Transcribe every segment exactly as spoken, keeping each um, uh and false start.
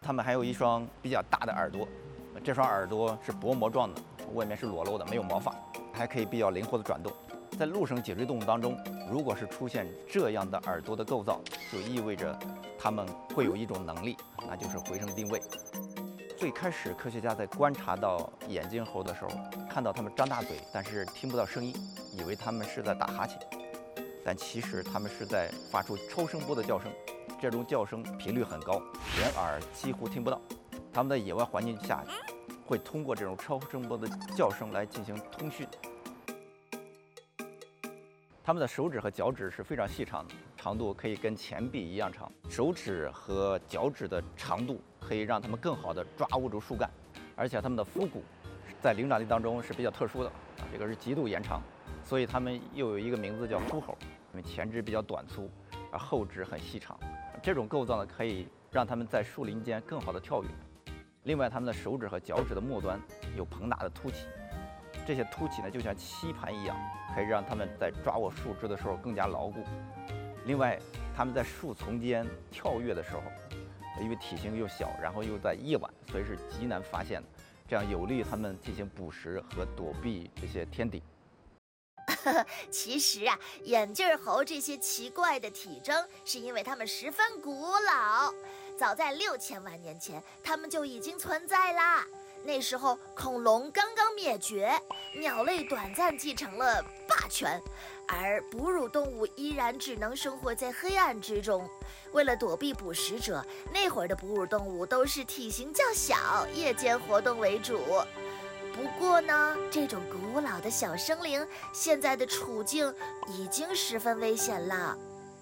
它们还有一双比较大的耳朵，这双耳朵是薄膜状的，外面是裸露的，没有毛发，还可以比较灵活的转动。在陆生脊椎动物当中，如果是出现这样的耳朵的构造，就意味着它们会有一种能力，那就是回声定位。最开始科学家在观察到眼镜猴的时候，看到它们张大嘴，但是听不到声音，以为它们是在打哈欠，但其实它们是在发出超声波的叫声，这种叫声频率很高，人耳几乎听不到。它们在野外环境下会通过这种超声波的叫声来进行通讯。它们的手指和脚趾是非常细长的，长度可以跟前臂一样长。手指和脚趾的长度可以让它们更好地抓握住树干，而且它们的腹骨在灵长类当中是比较特殊的，这个是极度延长，所以它们又有一个名字叫腹猴，因为前肢比较短粗，而后肢很细长。这种构造呢，可以让它们在树林间更好地跳跃。另外，它们的手指和脚趾的末端有膨大的凸起。这些凸起呢，就像吸盘一样，可以让它们在抓握树枝的时候更加牢固。另外，它们在树丛间跳跃的时候，因为体型又小，然后又在夜晚，所以是极难发现的，这样有利于它们进行捕食和躲避这些天敌。 其实啊，眼镜猴这些奇怪的体征，是因为它们十分古老，早在六千万年前，它们就已经存在啦。那时候恐龙刚刚灭绝，鸟类短暂继承了霸权，而哺乳动物依然只能生活在黑暗之中。为了躲避捕食者，那会儿的哺乳动物都是体型较小，夜间活动为主。不过呢，这种古老的小生灵现在的处境已经十分危险了。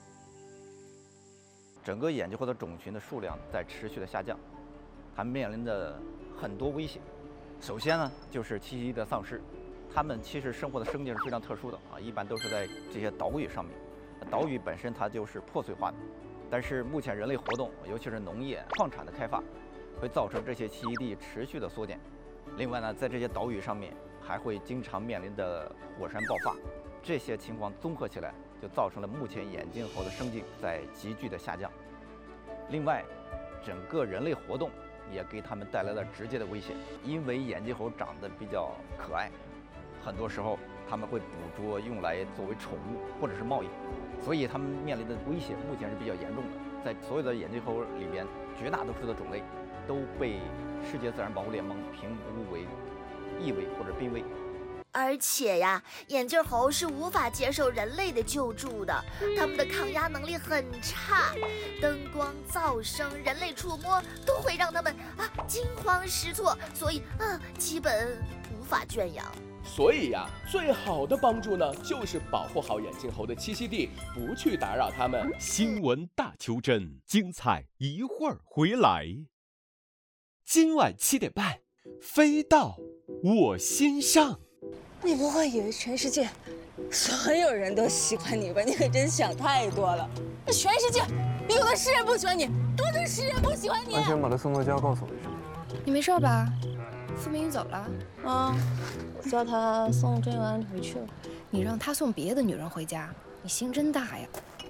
整个眼镜猴的种群的数量在持续的下降，它们面临着很多威胁。首先呢，就是栖息地的丧失。它们其实生活的生境是非常特殊的啊，一般都是在这些岛屿上面。岛屿本身它就是破碎化的，但是目前人类活动，尤其是农业、矿产的开发，会造成这些栖息地持续的缩减。另外呢，在这些岛屿上面还会经常面临着火山爆发，这些情况综合起来，就造成了目前眼镜猴的生境在急剧的下降。另外，整个人类活动也给它们带来了直接的威胁，因为眼镜猴长得比较可爱，很多时候他们会捕捉用来作为宠物或者是贸易，所以它们面临的威胁目前是比较严重的。在所有的眼镜猴里边，绝大多数的种类都被世界自然保护联盟评估为易危或者濒危。 而且呀，眼镜猴是无法接受人类的救助的，它们的抗压能力很差，灯光、噪声、人类触摸都会让它们啊惊慌失措，所以啊基本无法圈养。 所以呀，最好的帮助呢，就是保护好眼镜猴的栖息地，不去打扰它们。 新闻大求真，精彩一会儿回来。今晚七点半，飞到我心上。 你不会以为全世界所有人都喜欢你吧？你可真想太多了。那全世界有的是人不喜欢你，多的是人不喜欢你。 安全把他送到家，告诉我一声。 你没事吧？付明宇走了。 啊，我叫他送郑元安回去了。 你让他送别的女人回家，你心真大呀。